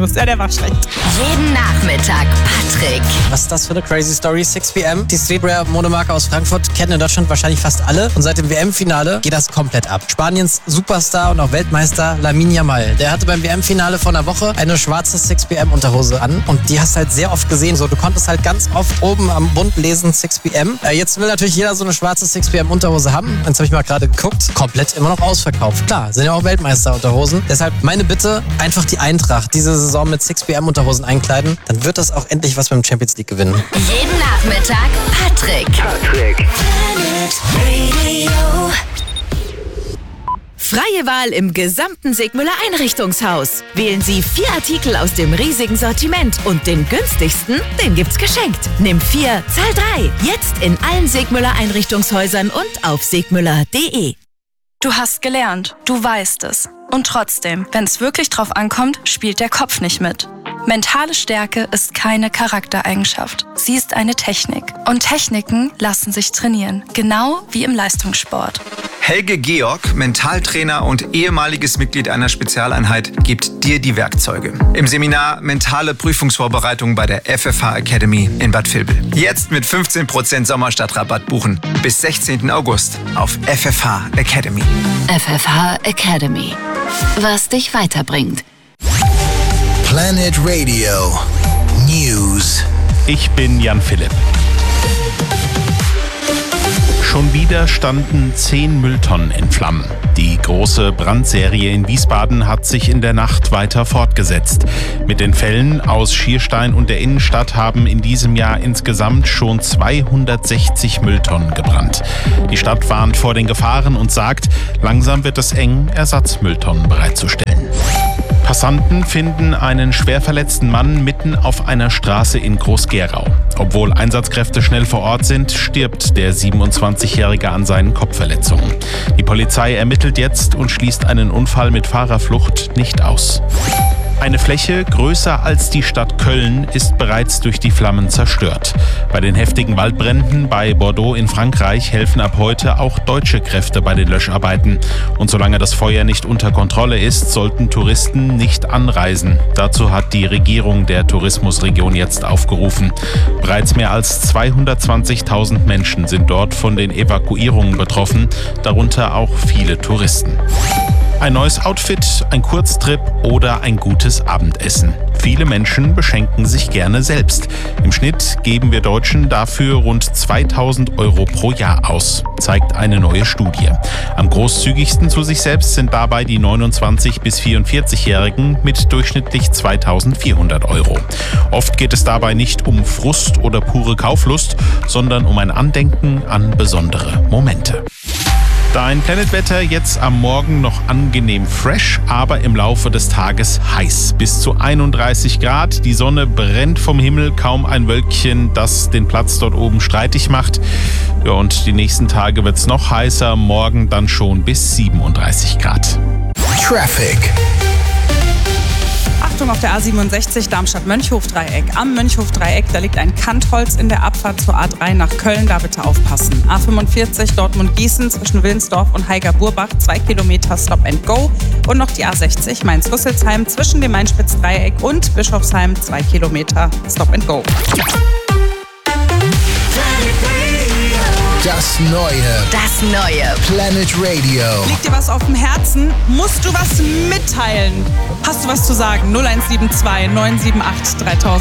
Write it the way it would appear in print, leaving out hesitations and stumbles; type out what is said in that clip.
News. Ja, der war schlecht. Jeden Nachmittag Patrick. Was ist das für eine crazy Story? 6pm. Die Streetwear-Modemarke aus Frankfurt kennen in Deutschland wahrscheinlich fast alle. Und seit dem WM-Finale geht das komplett ab. Spaniens Superstar und auch Weltmeister Lamine Yamal. Der hatte beim WM-Finale vor einer Woche eine schwarze 6pm-Unterhose an. Und die hast du halt sehr oft gesehen. So, du konntest halt ganz oft oben am Bund lesen 6pm. Jetzt will natürlich jeder so eine schwarze 6pm-Unterhose haben. Jetzt habe ich mal gerade geguckt. Komplett immer noch ausverkauft. Klar, sind ja auch Weltmeister-Unterhosen. Deshalb meine Bitte, einfach die Eintracht diese Saison mit 6pm-Unterhosen einkleiden. Dann wird das auch endlich was beim Champions League gewinnen. Jeden Nachmittag Patrick. Freie Wahl im gesamten Sigmüller Einrichtungshaus. Wählen Sie 4 Artikel aus dem riesigen Sortiment und den günstigsten, den gibt's geschenkt. Nimm 4, zahl 3. Jetzt in allen Sigmüller Einrichtungshäusern und auf sigmüller.de. Du hast gelernt, du weißt es. Und trotzdem, wenn es wirklich drauf ankommt, spielt der Kopf nicht mit. Mentale Stärke ist keine Charaktereigenschaft. Sie ist eine Technik. Und Techniken lassen sich trainieren. Genau wie im Leistungssport. Helge Georg, Mentaltrainer und ehemaliges Mitglied einer Spezialeinheit, gibt dir die Werkzeuge. Im Seminar Mentale Prüfungsvorbereitung bei der FFH Academy in Bad Vilbel. Jetzt mit 15% Sommerstadtrabatt buchen. Bis 16. August auf FFH Academy. FFH Academy. Was dich weiterbringt. Planet Radio News. Ich bin Jan Philipp. Schon wieder standen 10 Mülltonnen in Flammen. Die große Brandserie in Wiesbaden hat sich in der Nacht weiter fortgesetzt. Mit den Fällen aus Schierstein und der Innenstadt haben in diesem Jahr insgesamt schon 260 Mülltonnen gebrannt. Die Stadt warnt vor den Gefahren und sagt, langsam wird es eng, Ersatzmülltonnen bereitzustellen. Passanten finden einen schwer verletzten Mann mitten auf einer Straße in Groß-Gerau. Obwohl Einsatzkräfte schnell vor Ort sind, stirbt der 27-Jährige an seinen Kopfverletzungen. Die Polizei ermittelt jetzt und schließt einen Unfall mit Fahrerflucht nicht aus. Eine Fläche größer als die Stadt Köln ist bereits durch die Flammen zerstört. Bei den heftigen Waldbränden bei Bordeaux in Frankreich helfen ab heute auch deutsche Kräfte bei den Löscharbeiten. Und solange das Feuer nicht unter Kontrolle ist, sollten Touristen nicht anreisen. Dazu hat die Regierung der Tourismusregion jetzt aufgerufen. Bereits mehr als 220.000 Menschen sind dort von den Evakuierungen betroffen, darunter auch viele Touristen. Ein neues Outfit, ein Kurztrip oder ein gutes Abendessen. Viele Menschen beschenken sich gerne selbst. Im Schnitt geben wir Deutschen dafür rund 2.000 Euro pro Jahr aus, zeigt eine neue Studie. Am großzügigsten zu sich selbst sind dabei die 29- bis 44-Jährigen mit durchschnittlich 2.400 Euro. Oft geht es dabei nicht um Frust oder pure Kauflust, sondern um ein Andenken an besondere Momente. Dein Planetwetter jetzt am Morgen noch angenehm fresh, aber im Laufe des Tages heiß. Bis zu 31 Grad. Die Sonne brennt vom Himmel, kaum ein Wölkchen, das den Platz dort oben streitig macht. Ja, und die nächsten Tage wird es noch heißer, morgen dann schon bis 37 Grad. Traffic. Achtung auf der A67 Darmstadt-Mönchhof-Dreieck. Am Mönchhof-Dreieck, da liegt ein Kantholz in der Abfahrt zur A3 nach Köln, da bitte aufpassen. A45 Dortmund-Gießen zwischen Willensdorf und Heiger-Burbach, 2 Kilometer Stop and Go. Und noch die A60 Mainz-Rüsselsheim zwischen dem Mainspitz-Dreieck und Bischofsheim, 2 Kilometer Stop and Go. Das neue Planet Radio. Liegt dir was auf dem Herzen? Musst du was mitteilen? Hast du was zu sagen? 0172 978 3000.